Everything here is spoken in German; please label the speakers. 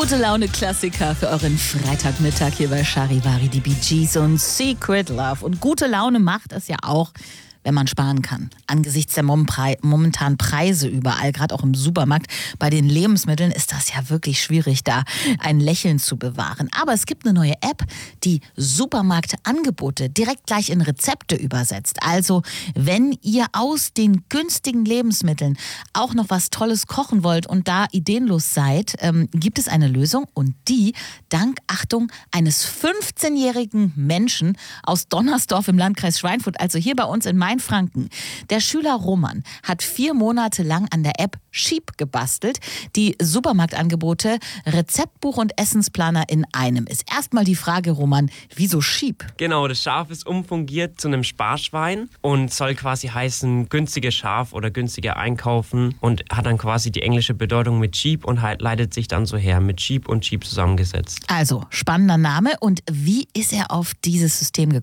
Speaker 1: Gute Laune-Klassiker für euren Freitagmittag hier bei Charivari, die Bee Gees und Secret Love. Und gute Laune macht es ja auch, wenn man sparen kann. Angesichts der momentanen Preise überall, gerade auch im Supermarkt, bei den Lebensmitteln ist das ja wirklich schwierig, da ein Lächeln zu bewahren. Aber es gibt eine neue App, die Supermarktangebote direkt gleich in Rezepte übersetzt. Also, wenn ihr aus den günstigen Lebensmitteln auch noch was Tolles kochen wollt und da ideenlos seid, gibt es eine Lösung und die dank, Achtung, eines 15-jährigen Menschen aus Donnersdorf im Landkreis Schweinfurt, also hier bei uns in Mainfranken. Der Schüler Roman hat 4 Monate lang an der App Sheep gebastelt, die Supermarktangebote, Rezeptbuch und Essensplaner in einem ist. Erstmal die Frage, Roman, wieso Sheep?
Speaker 2: Genau, das Schaf ist umfungiert zu einem Sparschwein und soll quasi heißen günstiges Schaf oder günstiger einkaufen und hat dann quasi die englische Bedeutung mit Sheep und halt leitet sich dann so her, mit Sheep und Sheep zusammengesetzt.
Speaker 1: Also, spannender Name. Und wie ist er auf dieses System gekommen?